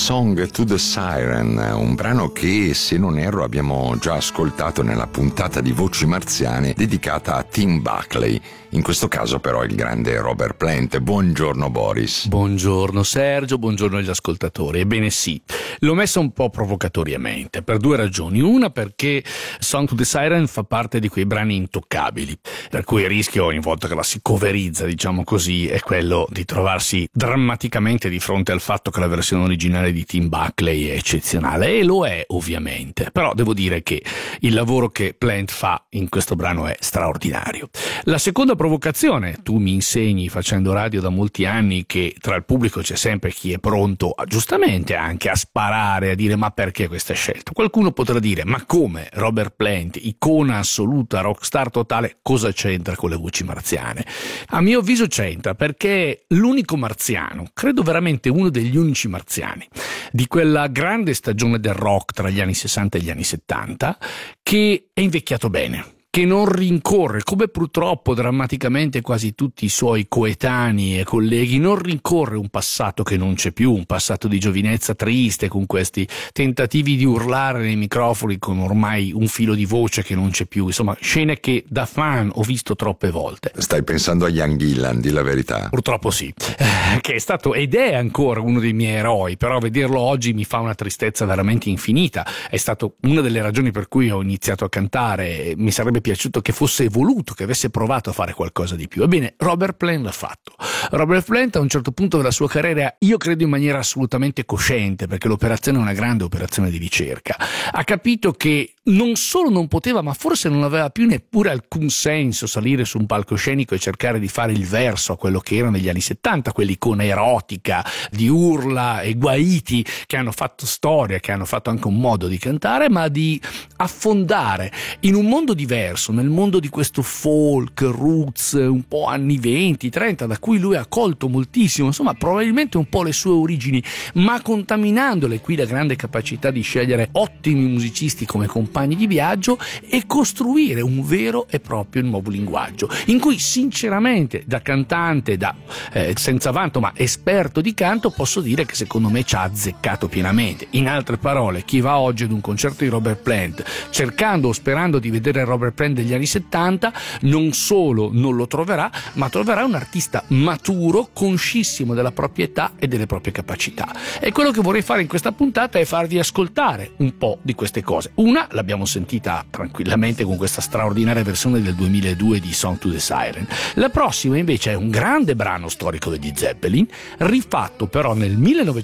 Song to the Siren, un brano che, se non erro, abbiamo già ascoltato nella puntata di Voci Marziane dedicata a Tim Buckley. In questo caso però il grande Robert Plant. Buongiorno Boris. Buongiorno Sergio, buongiorno agli ascoltatori. Ebbene sì, l'ho messa un po' provocatoriamente per due ragioni. Una perché Song to the Siren fa parte di quei brani intoccabili, per cui il rischio ogni volta che la si coverizza, diciamo così, è quello di trovarsi drammaticamente di fronte al fatto che la versione originale di Tim Buckley è eccezionale, e lo è ovviamente, però devo dire che il lavoro che Plant fa in questo brano è straordinario. La seconda provocazione: tu mi insegni facendo radio da molti anni che tra il pubblico c'è sempre chi è pronto giustamente anche a sparare, a dire ma perché questa scelta? Qualcuno potrà dire ma come Robert Plant, icona assoluta, rockstar totale, cosa c'entra con le voci marziane? A mio avviso c'entra, perché è l'unico marziano, credo veramente uno degli unici marziani di quella grande stagione del rock tra gli anni 60 e gli anni 70 che è invecchiato bene, che non rincorre, come purtroppo drammaticamente quasi tutti i suoi coetanei e colleghi, non rincorre un passato che non c'è più, un passato di giovinezza triste, con questi tentativi di urlare nei microfoni con ormai un filo di voce che non c'è più, insomma scene che da fan ho visto troppe volte. Stai pensando a Ian Gillan, di la verità? Purtroppo sì, che è stato ed è ancora uno dei miei eroi, però vederlo oggi mi fa una tristezza veramente infinita. È stato una delle ragioni per cui ho iniziato a cantare, mi sarebbe piaciuto che fosse evoluto, che avesse provato a fare qualcosa di più. Ebbene, Robert Plant l'ha fatto. Robert Plant a un certo punto della sua carriera, io credo in maniera assolutamente cosciente, perché l'operazione è una grande operazione di ricerca, ha capito che non solo non poteva, ma forse non aveva più neppure alcun senso salire su un palcoscenico e cercare di fare il verso a quello che era negli anni 70, quell'icona erotica di urla e guaiti che hanno fatto storia, che hanno fatto anche un modo di cantare, ma di affondare in un mondo diverso, nel mondo di questo folk, roots, un po' anni 20, 30, da cui lui ha colto moltissimo, insomma probabilmente un po' le sue origini, ma contaminandole qui la grande capacità di scegliere ottimi musicisti come compagni di viaggio e costruire un vero e proprio nuovo linguaggio, in cui sinceramente da cantante, senza vanto ma esperto di canto, posso dire che secondo me ci ha azzeccato pienamente. In altre parole, chi va oggi ad un concerto di Robert Plant cercando o sperando di vedere Robert Plant degli anni 70 non solo non lo troverà, ma troverà un artista maturo, conscissimo della propria età e delle proprie capacità. E quello che vorrei fare in questa puntata è farvi ascoltare un po' di queste cose. Una l'abbiamo sentita tranquillamente con questa straordinaria versione del 2002 di Song to the Siren. La prossima invece è un grande brano storico degli Zeppelin, rifatto però nel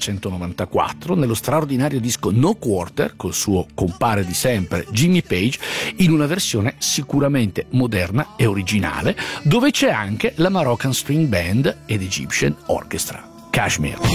1994 nello straordinario disco No Quarter col suo compare di sempre Jimmy Page, in una versione sicuramente moderna e originale, dove c'è anche la Moroccan String Band ed Egyptian Orchestra. Kashmir.